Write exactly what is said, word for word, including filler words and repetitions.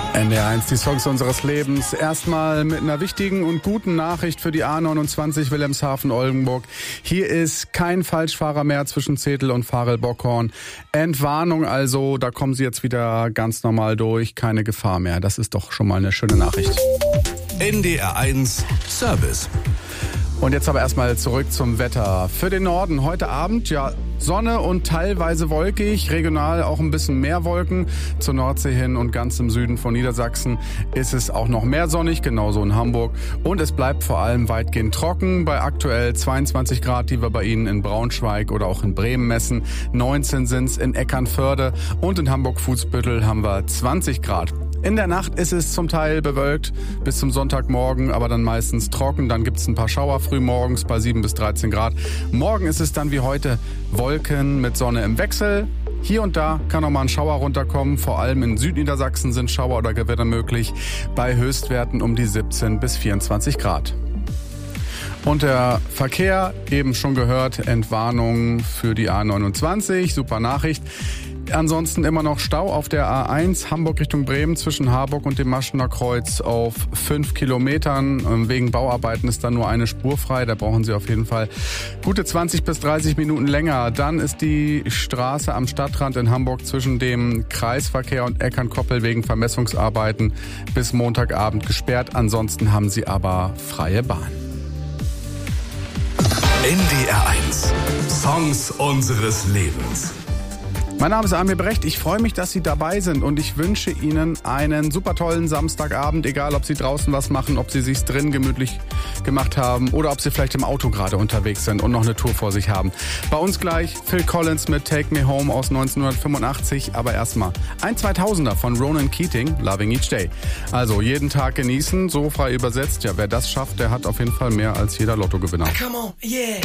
N D R eins, die Songs unseres Lebens. Erstmal mit einer wichtigen und guten Nachricht für die A neunundzwanzig Wilhelmshaven-Oldenburg. Hier ist kein Falschfahrer mehr zwischen Zetel und Varel-Bockhorn. Entwarnung also, da kommen Sie jetzt wieder ganz normal durch. Keine Gefahr mehr. Das ist doch schon mal eine schöne Nachricht. N D R eins Service. Und jetzt aber erstmal zurück zum Wetter. Für den Norden heute Abend, ja, Sonne und teilweise wolkig, regional auch ein bisschen mehr Wolken. Zur Nordsee hin und ganz im Süden von Niedersachsen ist es auch noch mehr sonnig, genauso in Hamburg. Und es bleibt vor allem weitgehend trocken bei aktuell zweiundzwanzig Grad, die wir bei Ihnen in Braunschweig oder auch in Bremen messen. neunzehn sind's in Eckernförde und in Hamburg-Fuhlsbüttel haben wir zwanzig Grad. In der Nacht ist es zum Teil bewölkt bis zum Sonntagmorgen, aber dann meistens trocken. Dann gibt's ein paar Schauer früh morgens bei sieben bis dreizehn Grad. Morgen ist es dann wie heute Wolken mit Sonne im Wechsel. Hier und da kann noch mal ein Schauer runterkommen. Vor allem in Südniedersachsen sind Schauer oder Gewitter möglich. Bei Höchstwerten um die siebzehn bis vierundzwanzig Grad. Und der Verkehr, eben schon gehört, Entwarnung für die A neunundzwanzig. Super Nachricht. Ansonsten immer noch Stau auf der A eins Hamburg Richtung Bremen zwischen Harburg und dem Maschener Kreuz auf fünf Kilometern. Wegen Bauarbeiten ist da nur eine Spur frei. Da brauchen Sie auf jeden Fall gute zwanzig bis dreißig Minuten länger. Dann ist die Straße am Stadtrand in Hamburg zwischen dem Kreisverkehr und Eckernkoppel wegen Vermessungsarbeiten bis Montagabend gesperrt. Ansonsten haben Sie aber freie Bahn. N D R eins Songs unseres Lebens. Mein Name ist Amir Brecht. Ich freue mich, dass Sie dabei sind und ich wünsche Ihnen einen super tollen Samstagabend, egal ob Sie draußen was machen, ob Sie sich's drin gemütlich gemacht haben oder ob Sie vielleicht im Auto gerade unterwegs sind und noch eine Tour vor sich haben. Bei uns gleich Phil Collins mit Take Me Home aus neunzehnhundertfünfundachtzig, aber erstmal ein zweitausender von Ronan Keating, Loving Each Day. Also jeden Tag genießen, so frei übersetzt. Ja, wer das schafft, der hat auf jeden Fall mehr als jeder Lottogewinner. Come on, yeah.